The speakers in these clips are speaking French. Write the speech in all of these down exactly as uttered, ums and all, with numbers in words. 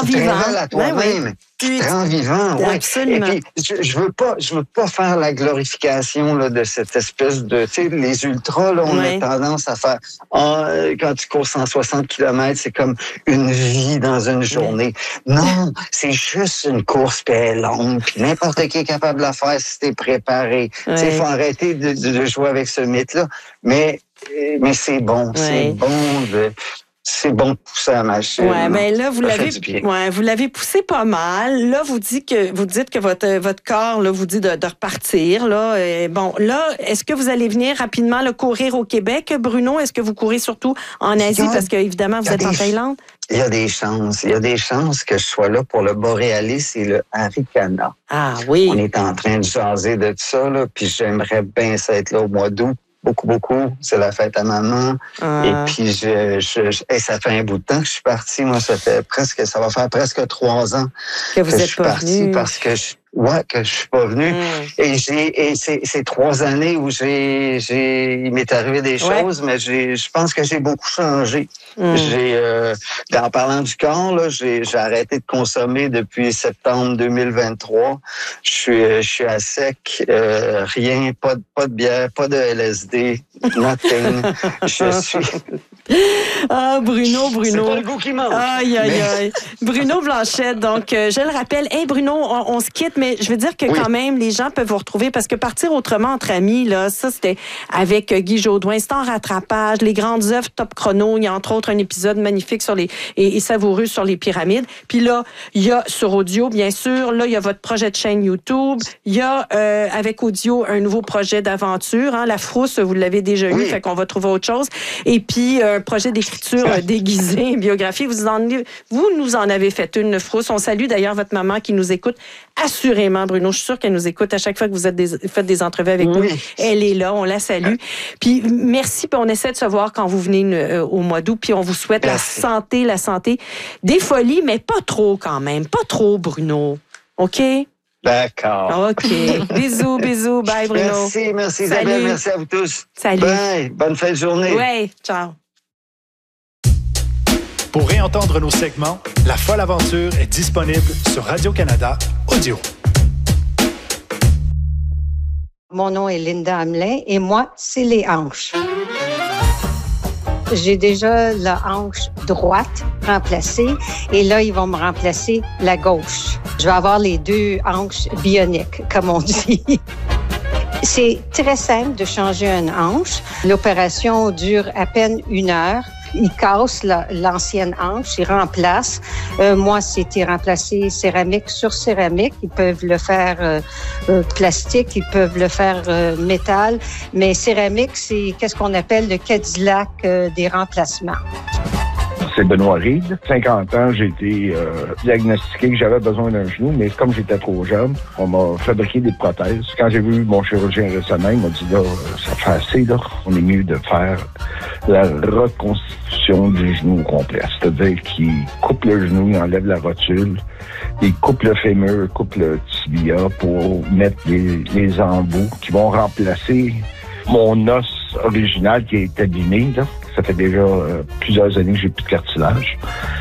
vivant. révèles à toi-même. Ouais, oui. Tu te rends vivant, oui. Absolument. Et puis, je, je veux pas, je veux pas faire la glorification là, de cette espèce de, tu sais, les ultras, là, on ouais. a tendance à faire, oh, quand tu cours cent soixante kilomètres, c'est comme une vie dans une journée. Ouais. Non, c'est juste une course, puis elle est longue, puis n'importe qui est capable de la faire si t'es préparé. Ouais. Tu sais, il faut arrêter de, de jouer avec ce mythe-là. Mais, mais c'est bon, ouais. c'est bon de... C'est bon de pousser la machine. Ouais, mais là vous l'avez, ouais, vous l'avez poussé pas mal. Là, vous dites que vous dites que votre votre corps là vous dit de, de repartir là. Et bon, là, est-ce que vous allez venir rapidement le courir au Québec, Bruno? Est-ce que vous courez surtout en Asie a, parce que évidemment vous êtes en Thaïlande? Il y a des chances. Il y a des chances que je sois là pour le Borealis et le Haricana. Ah oui. On est en train de jaser de ça là, puis j'aimerais bien ça être là au mois d'août. Beaucoup, beaucoup. C'est la fête à maman. Ah. Et puis, je, je, je et ça fait un bout de temps que je suis partie. Moi, ça fait presque, ça va faire presque trois ans que, vous que êtes je suis pas partie venu. parce que je, ouais, que je suis pas venue. Mm. Et j'ai, et c'est, c'est trois années où j'ai, j'ai, il m'est arrivé des choses, ouais. mais j'ai, je pense que j'ai beaucoup changé. Mm. J'ai, euh, en parlant du corps, là, j'ai, j'ai arrêté de consommer depuis septembre deux mille vingt-trois. Je suis, je suis à sec, euh, rien, pas de, pas de bière, pas de L S D, nothing. Je suis. Ah, Bruno, Bruno. C'est pas le goût qui manque. Aïe, aïe, mais... aïe. Bruno Blanchette, donc, euh, je le rappelle. Hey, Bruno, on, on se quitte, mais je veux dire que oui. quand même, les gens peuvent vous retrouver parce que partir autrement entre amis, là, ça, c'était avec Guy Jodoin. C'est en rattrapage, les grandes œuvres top chrono. Il y a entre autres un épisode magnifique sur les, et, et savoureux sur les pyramides. Puis là, il y a sur audio, bien sûr. Là, il y a votre projet de chaîne YouTube. Il y a, euh, avec audio, un nouveau projet d'aventure. Hein, La Frousse, vous l'avez déjà eu, oui. fait qu'on va trouver autre chose. Et puis, un projet d'écriture euh, déguisé, biographie. Vous, en, vous nous en avez fait une, Frousse. On salue d'ailleurs votre maman qui nous écoute assurément, Bruno. Je suis sûre qu'elle nous écoute à chaque fois que vous êtes des, faites des entrevues avec oui. nous. Elle est là, on la salue. Puis merci, puis on essaie de se voir quand vous venez euh, au mois d'août, puis on vous souhaite merci. la santé, la santé, des folies, mais pas trop quand même. Pas trop, Bruno. OK? D'accord. OK. Bisous, bisous. Bye, Bruno. Merci, merci Isabelle. Merci à vous tous. Salut. Bye. Bonne fin de journée. Oui, ciao. Pour réentendre nos segments, La Folle Aventure est disponible sur Radio-Canada Audio. Mon nom est Linda Hamelin et moi, c'est les hanches. J'ai déjà la hanche droite remplacée et là, ils vont me remplacer la gauche. Je vais avoir les deux hanches bioniques, comme on dit. C'est très simple de changer une hanche. L'opération dure à peine une heure. Ils cassent la, l'ancienne hanche, ils remplacent. Euh, moi, c'était remplacé céramique sur céramique. Ils peuvent le faire euh, euh, plastique, ils peuvent le faire euh, métal. Mais céramique, c'est qu'est-ce qu'on appelle le Cadillac euh, des remplacements. C'est Benoît Reed. cinquante ans, j'ai été euh, diagnostiqué que j'avais besoin d'un genou, mais comme j'étais trop jeune, on m'a fabriqué des prothèses. Quand j'ai vu mon chirurgien récemment, il m'a dit, là, ça fait assez, là. On est mieux de faire la reconstitution du genou au complet. C'est-à-dire qu'il coupe le genou, il enlève la rotule, il coupe le fémur, il coupe le tibia pour mettre les, les embouts qui vont remplacer mon os original qui est abîmé, là. Ça fait déjà euh, plusieurs années que j'ai plus de cartilage.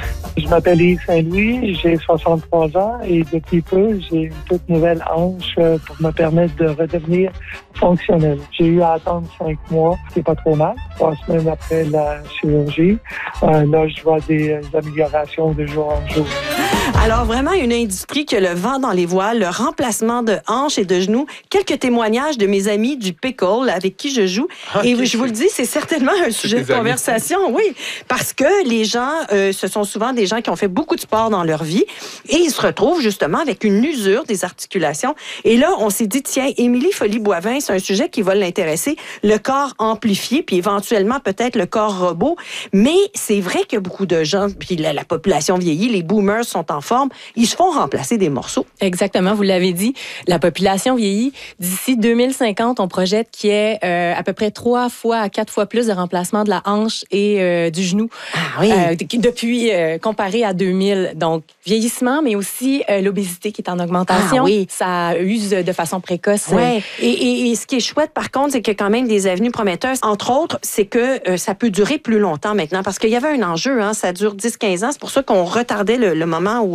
Je m'appelle Yves Saint-Louis, j'ai soixante-trois ans et depuis peu, j'ai une toute nouvelle hanche pour me permettre de redevenir fonctionnel. J'ai eu à attendre cinq mois, c'est pas trop mal. Trois semaines après la chirurgie, euh, là, je vois des améliorations de jour en jour. Alors, vraiment, une industrie qui a le vent dans les voiles, le remplacement de hanches et de genoux. Quelques témoignages de mes amis du pickle avec qui je joue. Okay. Et je vous le dis, c'est certainement un sujet de conversation, amis. Oui, parce que les gens, euh, ce sont souvent des gens qui ont fait beaucoup de sport dans leur vie et ils se retrouvent justement avec une usure des articulations. Et là, on s'est dit, tiens, Émilie Folly-Boivin, c'est un sujet qui va l'intéresser, le corps amplifié, puis éventuellement peut-être le corps robot. Mais c'est vrai que beaucoup de gens, puis la, la population vieillit, les boomers sont en forme, ils se font remplacer des morceaux. Exactement, vous l'avez dit, la population vieillit. D'ici deux mille cinquante, on projette qu'il y ait euh, à peu près trois fois à quatre fois plus de remplacement de la hanche et euh, du genou. Ah oui. Euh, depuis, euh, comparé à deux mille. Donc, vieillissement, mais aussi euh, l'obésité qui est en augmentation. Ah oui. Ça use de façon précoce. Oui. Et, et, et ce qui est chouette, par contre, c'est qu'il y a quand même des avenues prometteuses. Entre autres, c'est que euh, ça peut durer plus longtemps maintenant, parce qu'il y avait un enjeu, hein, ça dure dix à quinze ans. C'est pour ça qu'on retardait le, le moment où